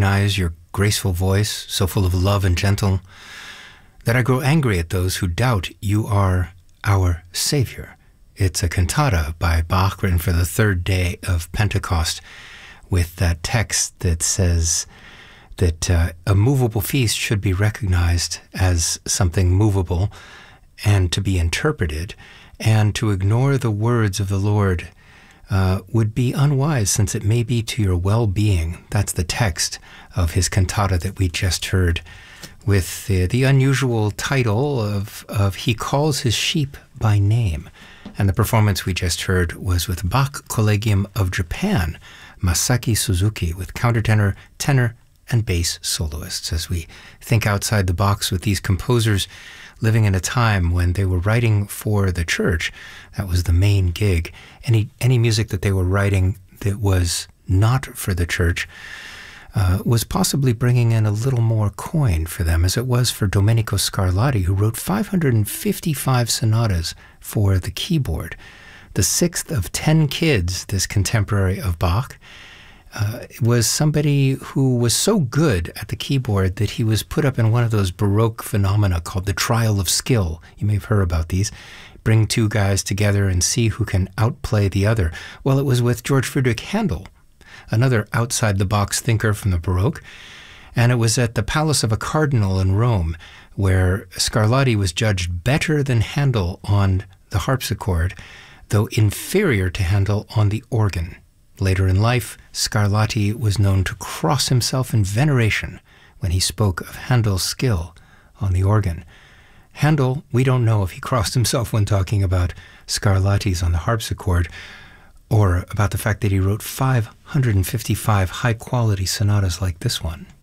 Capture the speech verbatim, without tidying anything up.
recognize your graceful voice, so full of love and gentle, that I grow angry at those who doubt you are our Savior. It's a cantata by Bach written for the third day of Pentecost, with that text that says that uh, a movable feast should be recognized as something movable and to be interpreted, and to ignore the words of the Lord uh, would be unwise, since it may be to your well-being. That's the text of his cantata that we just heard, with the, the unusual title of, of He Calls His Sheep by Name. And the performance we just heard was with Bach Collegium of Japan, Masaki Suzuki, with countertenor, tenor, and bass soloists, as we think outside the box with these composers living in a time when they were writing for the church. That was the main gig. Any, any music that they were writing that was not for the church uh, was possibly bringing in a little more coin for them, as it was for Domenico Scarlatti, who wrote five hundred fifty-five sonatas for the keyboard. The sixth of ten kids, this contemporary of Bach, Uh, was somebody who was so good at the keyboard that he was put up in one of those Baroque phenomena called the trial of skill. You may have heard about these. Bring two guys together and see who can outplay the other. Well, it was with George Friedrich Handel, another outside-the-box thinker from the Baroque, and it was at the Palace of a Cardinal in Rome, where Scarlatti was judged better than Handel on the harpsichord, though inferior to Handel on the organ. Later in life, Scarlatti was known to cross himself in veneration when he spoke of Handel's skill on the organ. Handel, we don't know if he crossed himself when talking about Scarlatti's on the harpsichord, or about the fact that he wrote five hundred fifty-five high-quality sonatas like this one.